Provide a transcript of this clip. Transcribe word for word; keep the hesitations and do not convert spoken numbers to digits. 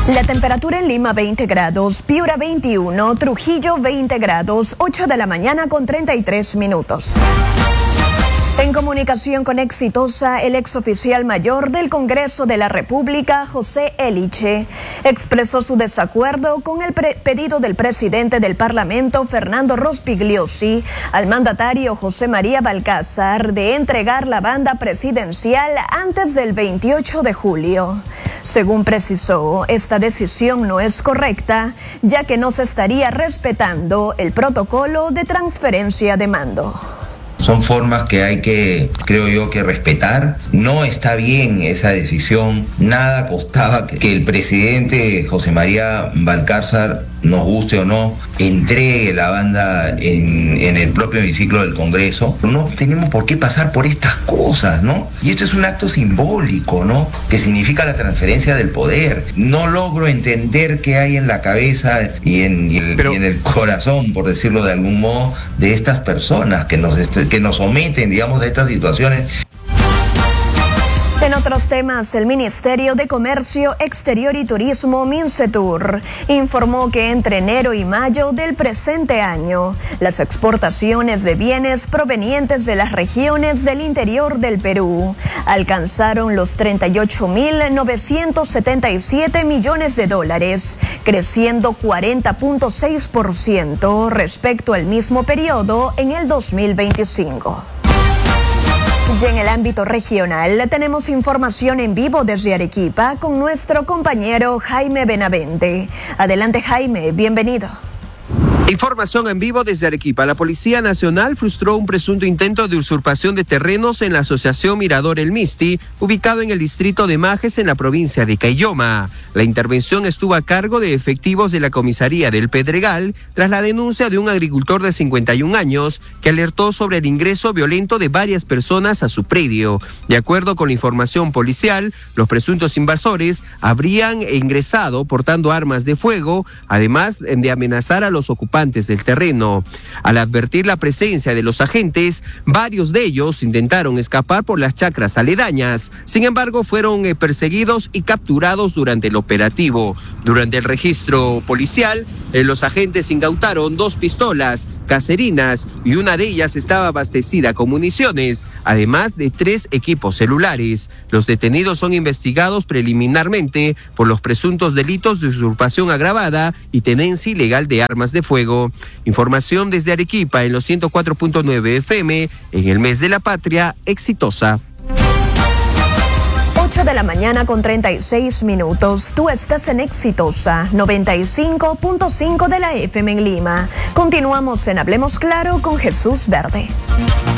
La temperatura en Lima veinte grados, Piura veintiuno, Trujillo veinte grados, ocho de la mañana con treinta y tres minutos. En comunicación con Exitosa, el exoficial mayor del Congreso de la República, José Eliche, expresó su desacuerdo con el pedido del presidente del Parlamento, Fernando Rospigliosi, al mandatario José María Balcázar de entregar la banda presidencial antes del veintiocho de julio. Según precisó, esta decisión no es correcta, ya que no se estaría respetando el protocolo de transferencia de mando. Son formas que hay que, creo yo, que respetar. No está bien esa decisión. Nada costaba que el presidente José María Balcázar, nos guste o no, entregue la banda en, en el propio hemiciclo del Congreso. No tenemos por qué pasar por estas cosas, ¿no? Y esto es un acto simbólico, ¿no? Que significa la transferencia del poder. No logro entender qué hay en la cabeza y en, y el, Pero... y en el corazón, por decirlo de algún modo, de estas personas que nos, que nos someten, digamos, a estas situaciones. En otros temas, el Ministerio de Comercio Exterior y Turismo, Mincetur, informó que entre enero y mayo del presente año, las exportaciones de bienes provenientes de las regiones del interior del Perú alcanzaron los treinta y ocho mil novecientos setenta y siete millones de dólares, creciendo cuarenta punto seis por ciento respecto al mismo periodo en el dos mil veinticinco. Y en el ámbito regional tenemos información en vivo desde Arequipa con nuestro compañero Jaime Benavente. Adelante, Jaime, bienvenido. Información en vivo desde Arequipa. La Policía Nacional frustró un presunto intento de usurpación de terrenos en la asociación Mirador El Misti, ubicado en el distrito de Majes, en la provincia de Caylloma. La intervención estuvo a cargo de efectivos de la comisaría del Pedregal tras la denuncia de un agricultor de cincuenta y un años que alertó sobre el ingreso violento de varias personas a su predio. De acuerdo con la información policial, los presuntos invasores habrían ingresado portando armas de fuego, además de amenazar a los ocupantes del terreno. Al advertir la presencia de los agentes, varios de ellos intentaron escapar por las chacras aledañas. Sin embargo, fueron eh, perseguidos y capturados durante el operativo. Durante el registro policial, eh, los agentes incautaron dos pistolas caserinas y una de ellas estaba abastecida con municiones, además de tres equipos celulares. Los detenidos son investigados preliminarmente por los presuntos delitos de usurpación agravada y tenencia ilegal de armas de fuego. Información desde Arequipa en los ciento cuatro punto nueve F M en el mes de la patria. Exitosa. ocho de la mañana con treinta y seis minutos. Tú estás en Exitosa, noventa y cinco punto cinco de la F M en Lima. Continuamos en Hablemos Claro con Jesús Verde.